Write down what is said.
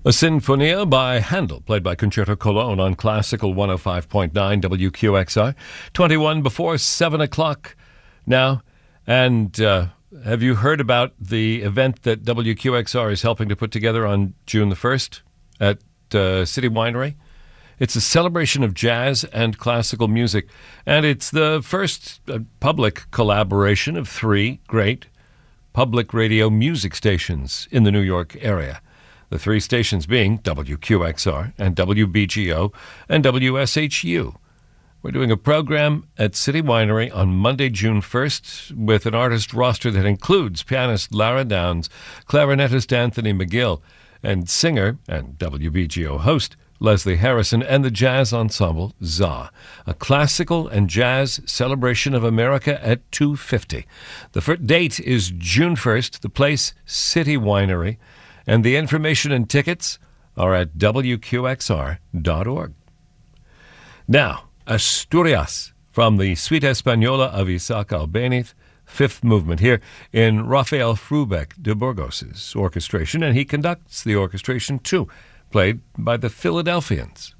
A Sinfonia by Handel, played by Concerto Cologne on Classical 105.9 WQXR. 21 before 7 o'clock now. And have you heard about the event that WQXR is helping to put together on June the 1st at City Winery? It's a celebration of jazz and classical music, and it's the first public collaboration of three great public radio music stations in the New York area. The three stations being WQXR and WBGO and WSHU. We're doing a program at City Winery on Monday, June 1st, with an artist roster that includes pianist Lara Downs, clarinetist Anthony McGill, and singer and WBGO host Leslie Harrison, and the jazz ensemble ZA. A classical and jazz celebration of America at 2:50. The first date is June 1st, the place City Winery, and the information and tickets are at WQXR.org. Now, Asturias from the Suite Española of Isaac Albéniz, fifth movement here in Rafael Frubeck de Burgos' orchestration, and he conducts the orchestration too, played by the Philadelphians.